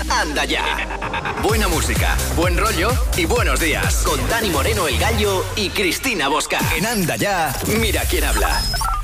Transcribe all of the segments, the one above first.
Anda ya. Buena música, buen rollo y buenos días. Con Dani Moreno, El Gallo y Cristina Bosca. En Anda ya, mira quién habla.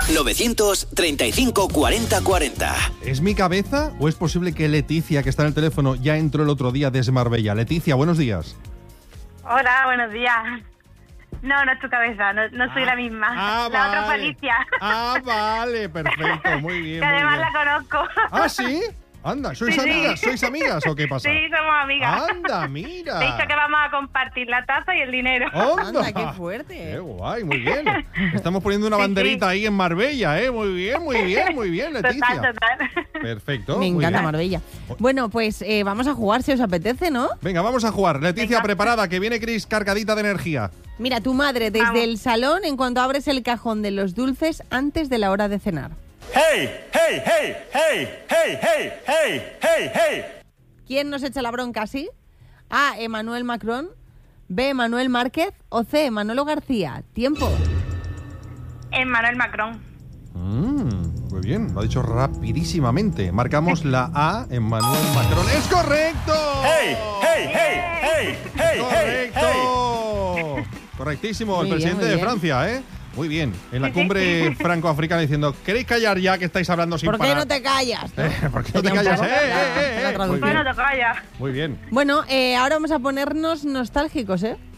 935 40 40. ¿Es mi cabeza o es posible que Leticia, que está en el teléfono, ya entró el otro día desde Marbella? Leticia, buenos días. Hola, buenos días. No es tu cabeza, no soy la misma. La otra fue Alicia. Vale, perfecto, muy bien. Que además la conozco. ¿Ah, sí? Anda, ¿sois amigas? ¿Sois amigas o qué pasa? Sí, somos amigas. Anda, mira. Te he dicho que vamos a compartir la taza y el dinero. ¡Anda! ¡Qué fuerte! ¡Qué guay! Muy bien. Estamos poniendo una banderita ahí en Marbella, ¿eh? Muy bien, Leticia. Total. Perfecto. Me muy encanta bien. Marbella. Bueno, pues vamos a jugar si os apetece, ¿no? Venga, vamos a jugar. Leticia, Venga. preparada, que viene Cris cargadita de energía. Mira, tu madre desde Vamos. el salón en cuanto abres el cajón de los dulces antes de la hora de cenar. Hey. ¿Quién nos echa la bronca así? A. Emmanuel Macron, B. Emmanuel Márquez o C. Manolo García. Tiempo. Emmanuel Macron. Muy bien, lo ha dicho rapidísimamente. Marcamos la A, Emmanuel Macron. ¡Es correcto! ¡Correcto! Correctísimo, Muy el bien, presidente muy de bien. Francia, ¿eh? Muy bien, en la cumbre franco-africana diciendo, ¿queréis callar ya que estáis hablando sin ¿Por qué parar? no te callas? ¿Por qué no te Sería un callas? poco la Muy traducción. bien, Bueno, te callas. muy bien. Bueno, ahora vamos a ponernos nostálgicos, ¿eh?